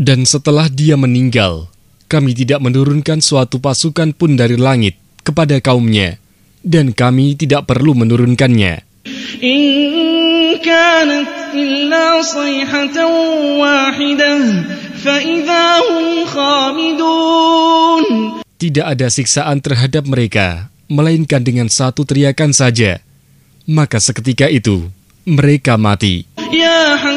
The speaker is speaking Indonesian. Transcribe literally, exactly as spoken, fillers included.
Dan setelah dia meninggal, kami tidak menurunkan suatu pasukan pun dari langit kepada kaumnya, dan kami tidak perlu menurunkannya. In kanat illa sayhatan wahidah fa idza hum khamidun. Tidak ada siksaan terhadap mereka, melainkan dengan satu teriakan saja. Maka seketika itu, mereka mati. Ya